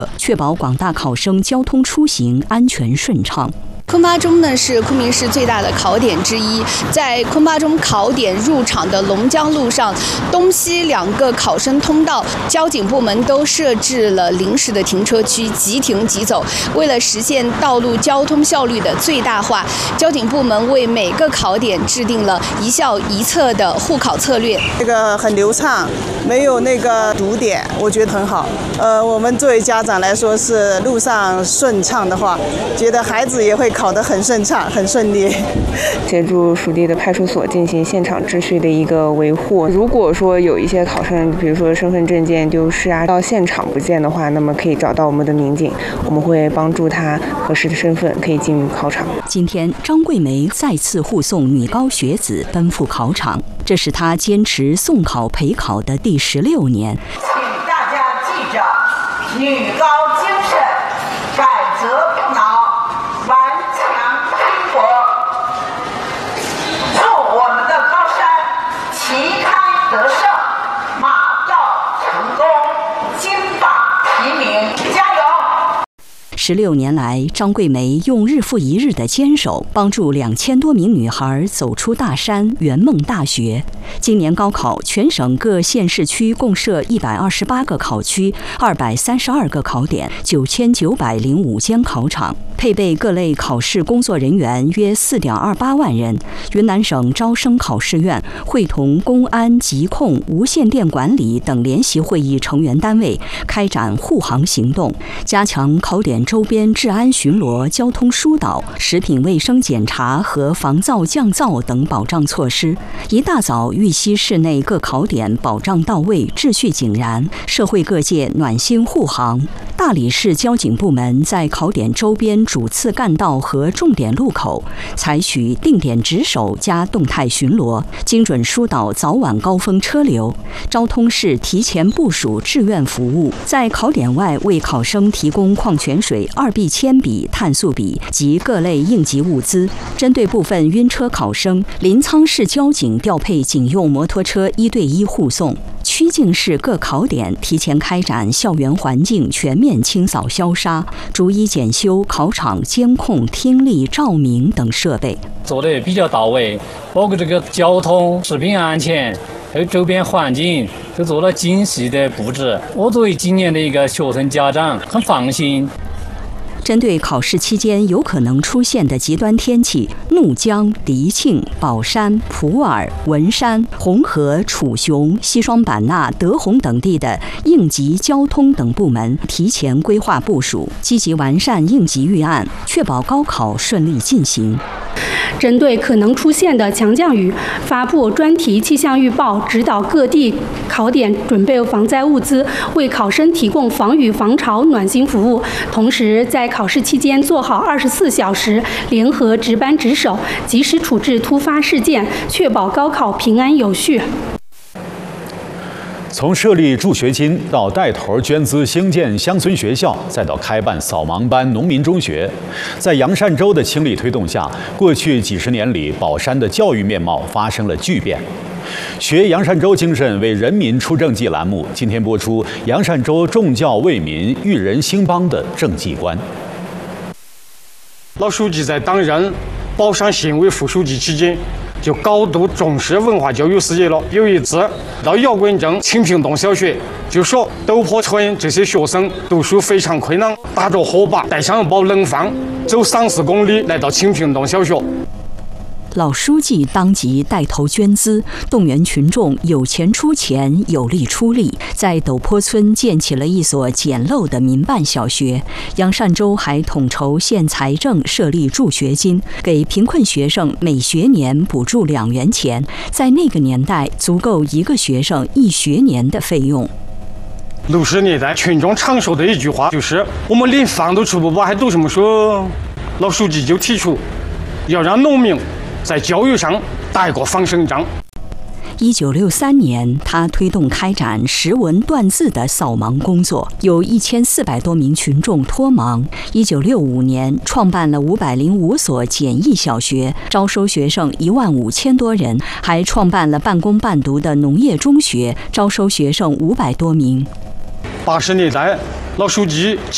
确保广大考生交通出行安全顺畅。 昆巴中呢是昆明市最大的考点之一，在昆巴中考点入场的龙江路上，东西2个考生通道，交警部门都设置了临时的停车区，即停即走。为了实现道路交通效率的最大化，交警部门为每个考点制定了一校一策的护考策略。 这个很流畅，没有那个堵点，我觉得很好。我们作为家长来说，是路上顺畅的话，觉得孩子也会考得很顺畅、很顺利。 协助属地的派出所进行现场秩序的一个维护。如果说有一些考生，比如说身份证件丢失啊，到现场不见的话，那么可以找到我们的民警，我们会帮助他核实的身份，可以进入考场。 今天，张桂梅再次护送女高学子奔赴考场，这是她坚持送考陪考的第16年。 请大家记着，女高精神，改则不挠，顽强拼搏。祝我们的高山旗开得胜，马到成功，金榜题名，加油 ！16年来，张桂梅用日复一日的坚守，帮助2000多名女孩走出大山，圆梦大学。今年高考，全省各县市区共设128个考区，232个考点，9905间考场，配备各类考试工作人员约4.28万人。云南省招生考试院会同公安、疾控、无线电管理等联席会议成员单位开展护航行动，加强考点周边治安巡逻、交通疏导、食品卫生检查和防噪降噪等保障措施。一大早，玉溪市内各考点保障到位，秩序井然，社会各界暖心护航。大理市交警部门在考点周边主次干道和重点路口采取定点值守加动态巡逻，精准疏导早晚高峰车流。昭通市提前部署志愿服务，在考点外为考生提供矿泉水、2B 铅笔、碳素笔及各类应急物资。针对部分晕车考生，临沧市交警调配警用摩托车1对1护送。曲靖市各考点提前开展校园环境全面清扫消杀，逐一检修考场监控、听力、照明等设备， 做得比较到位，包括这个交通、食品安全还有周边环境都做了精细的布置。我作为今年的一个学生家长，很放心。 针对考试期间有可能出现的极端天气，怒江、迪庆、宝山、普洱、文山、红河、楚雄、西双版纳、德宏等地的应急交通等部门提前规划部署，积极完善应急预案，确保高考顺利进行。 针对可能出现的强降雨，发布专题气象预报，指导各地考点准备防灾物资，为考生提供防雨防潮暖心服务。同时，在考试期间做好24小时联合值班值守，及时处置突发事件，确保高考平安有序。 从设立助学金到带头捐资兴建乡村学校，再到开办扫盲班、农民中学，在杨善洲的倾力推动下，过去几十年里，宝山的教育面貌发生了巨变。学杨善洲精神，为人民出政绩栏目今天播出杨善洲重教为民、育人兴邦的政绩观。 老书记在担任宝山县委副书记期间，就高度重视文化教育事业了。有一次到姚滚镇清平洞小学，就说陡坡村这些学生读书非常困难，打着火把，带上一包冷饭，走3-4公里来到清平洞小学。 老书记当即带头捐资，动员群众有钱出钱，有力出力，在陡坡村建起了一所简陋的民办小学。杨善洲还统筹县财政设立助学金，给贫困学生每学年补助2元钱，在那个年代足够一个学生1学年的费用。 60年代群众常说的一句话就是：我们连饭都吃不饱，还读什么书？老书记就提出要让农民在教育上打一个反胜仗。 1963年，他推动开展识文断字的扫盲工作，有1400多名群众脱盲。1965年，创办了505所简易小学，招收学生15000多人，还创办了半工半读的农业中学，招收学生500多名。 80年代，老书记